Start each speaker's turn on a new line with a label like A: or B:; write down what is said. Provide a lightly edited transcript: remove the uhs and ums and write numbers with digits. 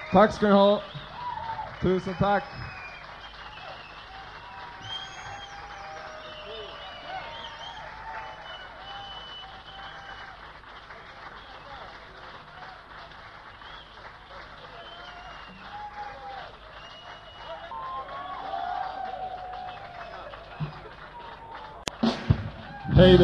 A: Tack ska ni ha. Tusen tack. Hej då.